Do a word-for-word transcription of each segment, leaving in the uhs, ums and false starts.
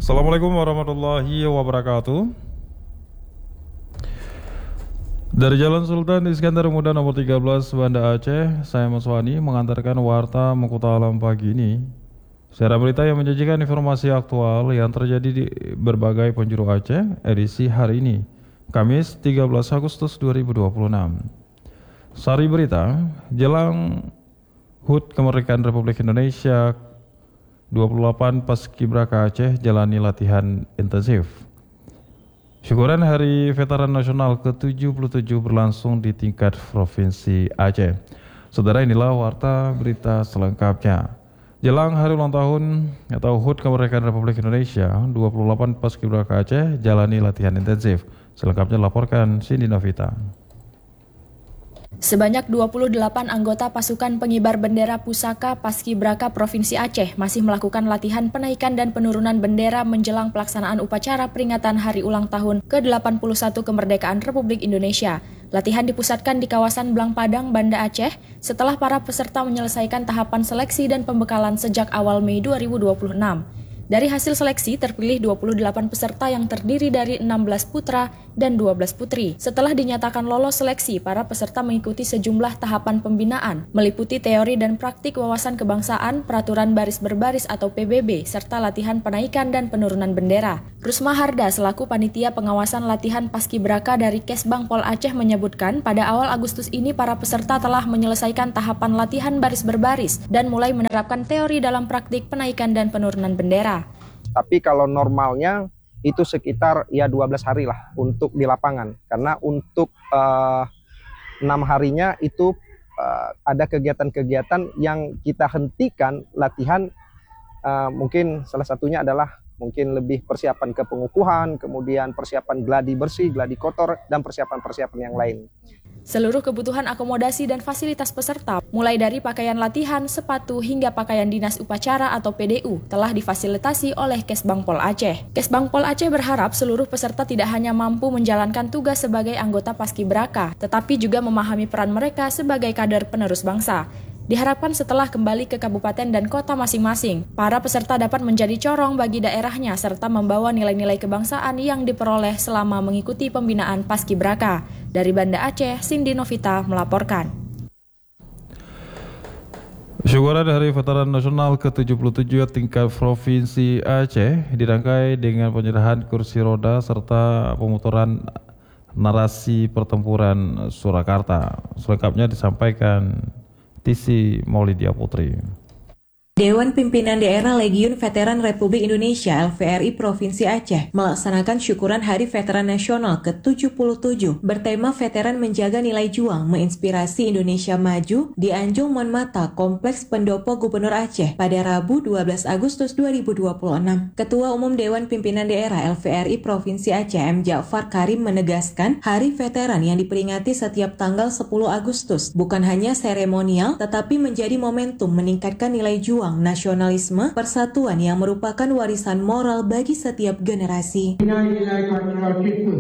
Assalamualaikum warahmatullahi wabarakatuh. Dari Jalan Sultan Iskandar Muda nomor tiga belas Banda Aceh, saya Mas Wani mengantarkan warta Mukuta Alam pagi ini. Secara berita yang menyajikan informasi aktual yang terjadi di berbagai penjuru Aceh edisi hari ini, Kamis tiga belas Agustus dua ribu dua puluh enam. Sari berita, jelang H U T Kemerdekaan Republik Indonesia dua puluh delapan Paskibraka Aceh jalani latihan intensif. Syukuran Hari Veteran Nasional ke tujuh puluh tujuh berlangsung di tingkat Provinsi Aceh. Saudara, inilah warta berita selengkapnya. Jelang hari ulang tahun atau H U T Kemerdekaan Republik Indonesia dua puluh delapan Paskibraka Aceh jalani latihan intensif. Selengkapnya laporkan Cindy Novita. Sebanyak dua puluh delapan anggota pasukan pengibar bendera pusaka Paskibraka Provinsi Aceh masih melakukan latihan penaikan dan penurunan bendera menjelang pelaksanaan upacara peringatan Hari Ulang Tahun ke delapan puluh satu Kemerdekaan Republik Indonesia. Latihan dipusatkan di kawasan Blang Padang, Banda Aceh setelah para peserta menyelesaikan tahapan seleksi dan pembekalan sejak awal Mei dua ribu dua puluh enam. Dari hasil seleksi terpilih dua puluh delapan peserta yang terdiri dari enam belas putra dan dua belas putri. Setelah dinyatakan lolos seleksi, para peserta mengikuti sejumlah tahapan pembinaan, meliputi teori dan praktik wawasan kebangsaan, peraturan baris berbaris atau P B B, serta latihan penaikan dan penurunan bendera. Rusma Harda selaku panitia pengawasan latihan Paskibraka dari Kesbang Pol Aceh menyebutkan pada awal Agustus ini para peserta telah menyelesaikan tahapan latihan baris berbaris dan mulai menerapkan teori dalam praktik penaikan dan penurunan bendera. Tapi kalau normalnya itu sekitar ya dua belas hari lah untuk di lapangan. Karena untuk uh, enam harinya itu uh, ada kegiatan-kegiatan yang kita hentikan latihan. Uh, mungkin salah satunya adalah mungkin lebih persiapan ke pengukuhan, kemudian persiapan gladi bersih, gladi kotor, dan persiapan-persiapan yang lain. Seluruh kebutuhan akomodasi dan fasilitas peserta, mulai dari pakaian latihan, sepatu, hingga pakaian dinas upacara atau P D U, telah difasilitasi oleh Kesbang Pol Aceh. Kesbang Pol Aceh berharap seluruh peserta tidak hanya mampu menjalankan tugas sebagai anggota Paskibraka, tetapi juga memahami peran mereka sebagai kader penerus bangsa. Diharapkan setelah kembali ke kabupaten dan kota masing-masing, para peserta dapat menjadi corong bagi daerahnya serta membawa nilai-nilai kebangsaan yang diperoleh selama mengikuti pembinaan Paskibraka. Dari Banda Aceh, Cindy Novita melaporkan. Syukuran Hari Veteran Nasional ke tujuh puluh tujuh tingkat Provinsi Aceh dirangkai dengan penyerahan kursi roda serta pemuturan narasi pertempuran Surakarta. Selengkapnya disampaikan Tisi Maulidia Putri. Dewan Pimpinan Daerah Legiun Veteran Republik Indonesia L V R I Provinsi Aceh melaksanakan syukuran Hari Veteran Nasional ke tujuh puluh tujuh bertema Veteran Menjaga Nilai Juang Menginspirasi Indonesia Maju di Anjung Monmata, Kompleks Pendopo Gubernur Aceh pada Rabu dua belas Agustus dua ribu dua puluh enam. Ketua Umum Dewan Pimpinan Daerah L V R I Provinsi Aceh M. Ja'far Karim menegaskan Hari Veteran yang diperingati setiap tanggal sepuluh Agustus bukan hanya seremonial tetapi menjadi momentum meningkatkan nilai juang nasionalisme, persatuan yang merupakan warisan moral bagi setiap generasi. Nilai-nilai patriotisme,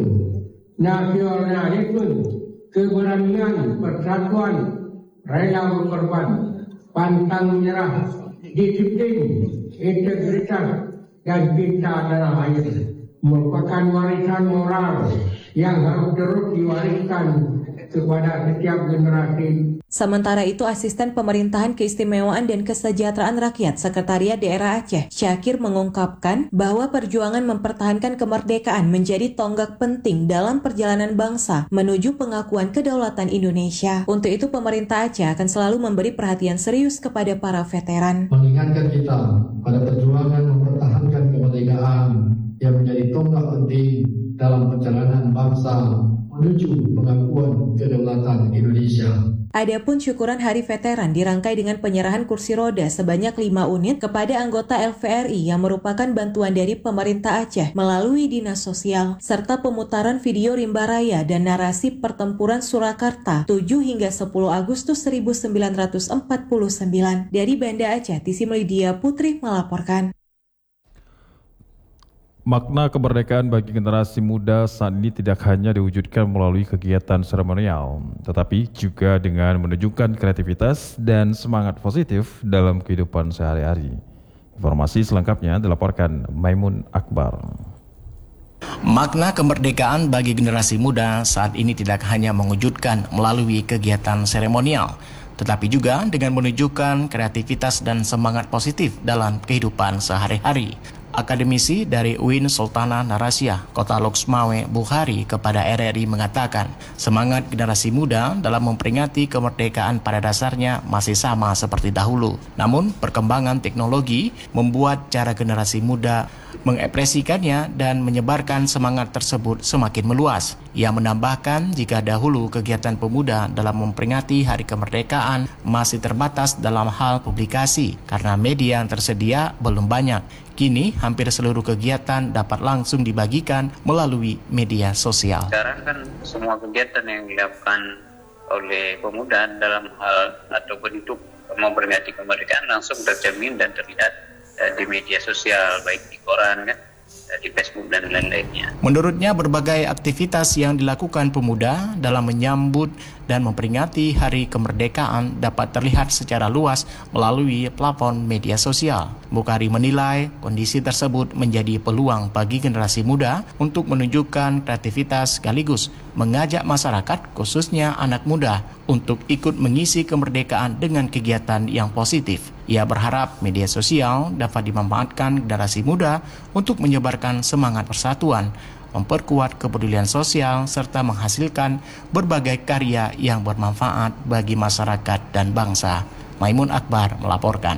nasionalisme, keberanian, persatuan, rela berkorban, pantang menyerah, disiplin, integritas, dan cinta adalah air. Merupakan warisan moral yang harus terus diwariskan kepada setiap generasi. Sementara itu, Asisten Pemerintahan Keistimewaan dan Kesejahteraan Rakyat Sekretariat Daerah Aceh, Syakir mengungkapkan bahwa perjuangan mempertahankan kemerdekaan menjadi tonggak penting dalam perjalanan bangsa menuju pengakuan kedaulatan Indonesia. Untuk itu, pemerintah Aceh akan selalu memberi perhatian serius kepada para veteran. Mengingatkan kita pada perjuangan mempertahankan kemerdekaan yang menjadi tonggak penting dalam perjalanan bangsa menuju pengakuan kedaulatan Indonesia. Adapun syukuran Hari Veteran dirangkai dengan penyerahan kursi roda sebanyak lima unit kepada anggota L V R I yang merupakan bantuan dari pemerintah Aceh melalui Dinas Sosial, serta pemutaran video rimba raya dan narasi pertempuran Surakarta tujuh hingga sepuluh Agustus seribu sembilan ratus empat puluh sembilan. Dari Banda Aceh, Tisi Maulidia Putri melaporkan. Makna kemerdekaan bagi generasi muda saat ini tidak hanya diwujudkan melalui kegiatan seremonial, tetapi juga dengan menunjukkan kreativitas dan semangat positif dalam kehidupan sehari-hari. Informasi selengkapnya dilaporkan Maimun Akbar. Makna kemerdekaan bagi generasi muda saat ini tidak hanya mewujudkan melalui kegiatan seremonial, tetapi juga dengan menunjukkan kreativitas dan semangat positif dalam kehidupan sehari-hari. Akademisi dari U I N Sultanah Narasiah, Kota Loksmawe, Bukhari kepada R R I mengatakan, semangat generasi muda dalam memperingati kemerdekaan pada dasarnya masih sama seperti dahulu. Namun, perkembangan teknologi membuat cara generasi muda mengekspresikannya dan menyebarkan semangat tersebut semakin meluas. Ia menambahkan jika dahulu kegiatan pemuda dalam memperingati Hari Kemerdekaan masih terbatas dalam hal publikasi karena media yang tersedia belum banyak. Kini hampir seluruh kegiatan dapat langsung dibagikan melalui media sosial. Sekarang kan semua kegiatan yang dilakukan oleh pemuda dalam hal atau bentuk memperingati kemerdekaan langsung tercermin dan terlihat di media sosial, baik di koran, kan, di Facebook dan lain-lainnya. Menurutnya berbagai aktivitas yang dilakukan pemuda dalam menyambut dan memperingati Hari Kemerdekaan dapat terlihat secara luas melalui platform media sosial. Bukhari menilai kondisi tersebut menjadi peluang bagi generasi muda untuk menunjukkan kreativitas sekaligus mengajak masyarakat khususnya anak muda untuk ikut mengisi kemerdekaan dengan kegiatan yang positif. Ia berharap media sosial dapat dimanfaatkan generasi muda untuk menyebarkan semangat persatuan, memperkuat kepedulian sosial, serta menghasilkan berbagai karya yang bermanfaat bagi masyarakat dan bangsa. Maimun Akbar melaporkan.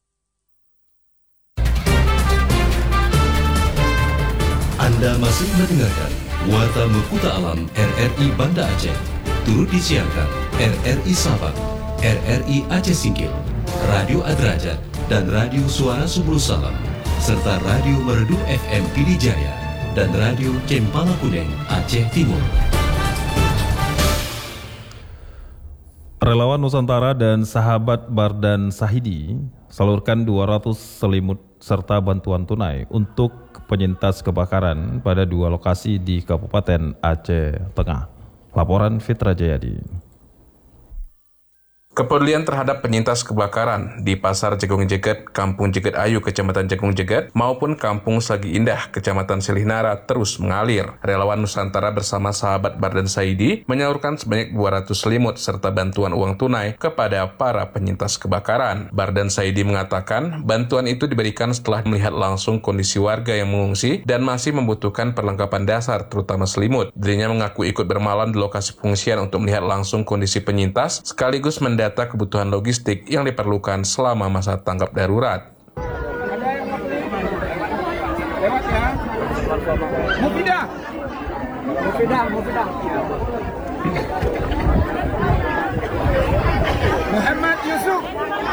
Anda masih mendengarkan Warta Mekuta Alam R R I Banda Aceh. Turut disiarkan R R I Sabang, R R I Aceh Singkil, Radio Adrajat, dan Radio Suara Subul Salam, serta Radio Merdu F M Pidijaya dan Radio Cempala Kuning Aceh Timur. Relawan Nusantara dan sahabat Bardan Sahidi salurkan dua ratus selimut serta bantuan tunai untuk penyintas kebakaran pada dua lokasi di Kabupaten Aceh Tengah. Laporan Fitra Jayadi. Kepedulian terhadap penyintas kebakaran di Pasar Jagung Jeget, Kampung Jeget Ayu, Kecamatan Jagung Jeget, maupun Kampung Sagi Indah, Kecamatan Selihnara terus mengalir. Relawan Nusantara bersama sahabat Bardan Sahidi menyalurkan sebanyak dua ratus selimut serta bantuan uang tunai kepada para penyintas kebakaran. Bardan Sahidi mengatakan bantuan itu diberikan setelah melihat langsung kondisi warga yang mengungsi dan masih membutuhkan perlengkapan dasar, terutama selimut. Dirinya mengaku ikut bermalam di lokasi pengungsian untuk melihat langsung kondisi penyintas, sekaligus mendapatkan data kebutuhan logistik yang diperlukan selama masa tanggap darurat. Ada yang mau beli? Lewat ya. Mufidah. Mufidah, Mufidah. Muhammad Yusuf.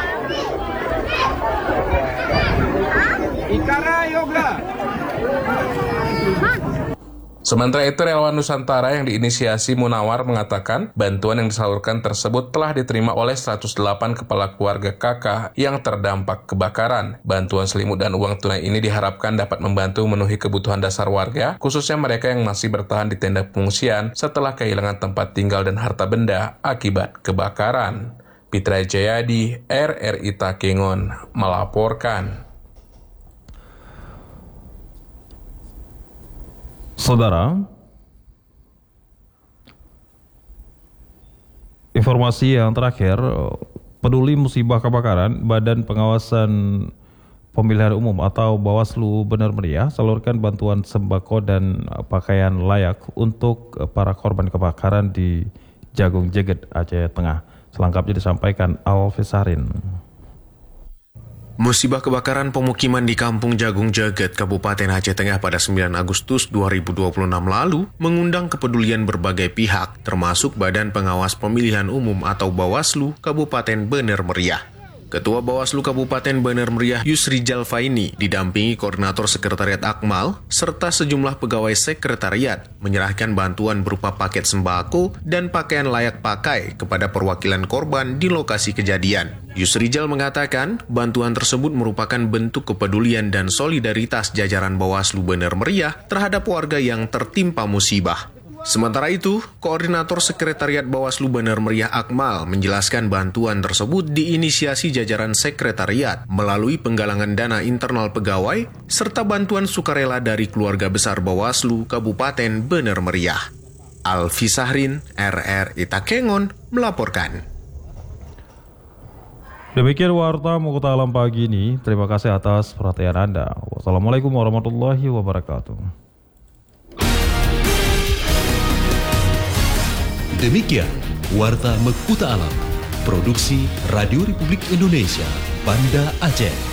Ikara Yoga. Sementara itu, relawan Nusantara yang diinisiasi Munawar mengatakan bantuan yang disalurkan tersebut telah diterima oleh seratus delapan kepala keluarga K K yang terdampak kebakaran. Bantuan selimut dan uang tunai ini diharapkan dapat membantu memenuhi kebutuhan dasar warga, khususnya mereka yang masih bertahan di tenda pengungsian setelah kehilangan tempat tinggal dan harta benda akibat kebakaran. Fitra Jayadi, R R I Takengon, melaporkan. Saudara, informasi yang terakhir, peduli musibah kebakaran, Badan Pengawasan Pemilihan Umum atau Bawaslu Bener Meriah salurkan bantuan sembako dan pakaian layak untuk para korban kebakaran di Jagung Jeget, Aceh Tengah. Selengkapnya disampaikan Alvis Sarin. Musibah kebakaran pemukiman di Kampung Jagung Jeget, Kabupaten Aceh Tengah pada sembilan Agustus dua ribu dua puluh enam lalu mengundang kepedulian berbagai pihak, termasuk Badan Pengawas Pemilihan Umum atau Bawaslu Kabupaten Bener Meriah. Ketua Bawaslu Kabupaten Bener Meriah Yusrijal Faini didampingi Koordinator Sekretariat Akmal serta sejumlah pegawai sekretariat menyerahkan bantuan berupa paket sembako dan pakaian layak pakai kepada perwakilan korban di lokasi kejadian. Yusrijal mengatakan bantuan tersebut merupakan bentuk kepedulian dan solidaritas jajaran Bawaslu Bener Meriah terhadap warga yang tertimpa musibah. Sementara itu, Koordinator Sekretariat Bawaslu Bener Meriah Akmal menjelaskan bantuan tersebut diinisiasi jajaran sekretariat melalui penggalangan dana internal pegawai serta bantuan sukarela dari keluarga besar Bawaslu Kabupaten Bener Meriah. Alfi Sahrin, R R I Takengon, melaporkan. Demikian Warta Mukuta Alam pagi ini. Terima kasih atas perhatian Anda. Wassalamualaikum warahmatullahi wabarakatuh. Demikian Warta Mekuta Alam, produksi Radio Republik Indonesia, Banda Aceh.